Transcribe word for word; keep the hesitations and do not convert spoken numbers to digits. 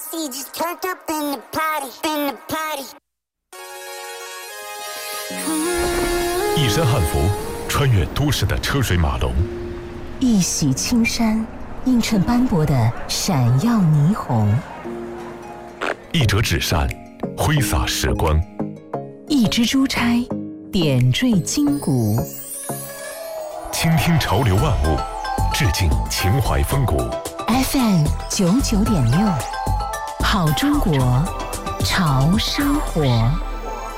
一身汉服，穿越都市的车水马龙； 一袭青衫，映衬斑驳的闪耀霓虹； 一折纸扇，挥洒时光； 一支珠钗，点缀筋骨。 倾听潮流万物，致敬情怀风骨。 F M 九九点六，好中国，潮生活。